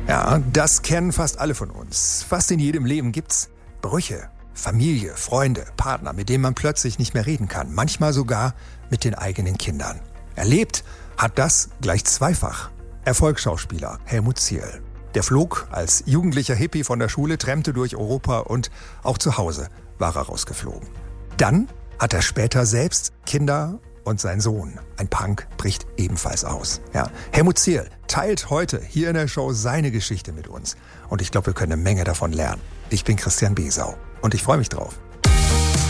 Ja, das kennen fast alle von uns. Fast in jedem Leben gibt's Brüche. Familie, Freunde, Partner, mit denen man plötzlich nicht mehr reden kann. Manchmal sogar mit den eigenen Kindern. Erlebt hat das gleich zweifach. Erfolgsschauspieler Helmut Zierl. Der flog als jugendlicher Hippie von der Schule, trennte durch Europa und auch zu Hause war er rausgeflogen. Dann hat er später selbst Kinder und sein Sohn. Ein Punk bricht ebenfalls aus. Ja, Helmut Zierl teilt heute hier in der Show seine Geschichte mit uns. Und ich glaube, wir können eine Menge davon lernen. Ich bin Christian Besau und ich freue mich drauf.